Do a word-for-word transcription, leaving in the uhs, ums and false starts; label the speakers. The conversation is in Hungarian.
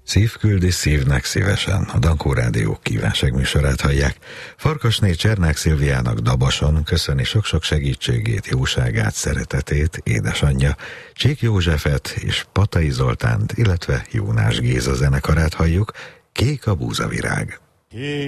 Speaker 1: Szívküldi szívnek szívesen, a Dankó Rádió kívánságműsorát hallják. Farkasné Csernák Szilviának Dabason köszöni sok-sok segítségét, jóságát, szeretetét édesanyja, Csík Józsefet és Patai Zoltánt, illetve Jónás Géza zenekarát halljuk, Kék a búzavirág.